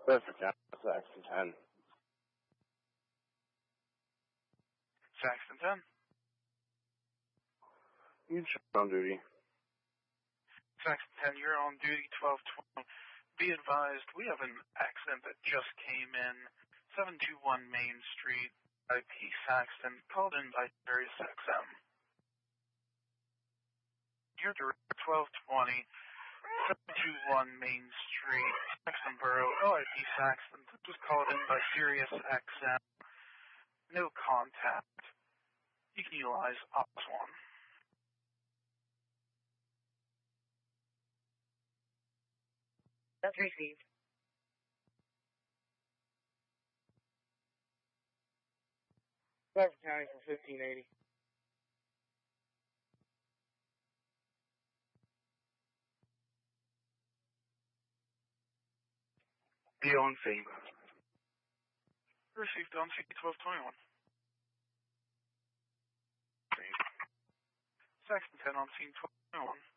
Bedford County, Saxton 10. Saxton 10. You check on duty. Saxton 10, you're on duty, 1220. Be advised, we have an accident that just came in. 721 Main Street, IP Saxton, called in by Sirius XM. You're direct 1220, 721 Main Street, Saxton Borough, OIP Saxton. This was called in by Sirius XM. No contact. You can utilize Ops 1. That's received. Bedford County for 1580. Be on scene. Received on C1221. Saxton 10 on scene 1221.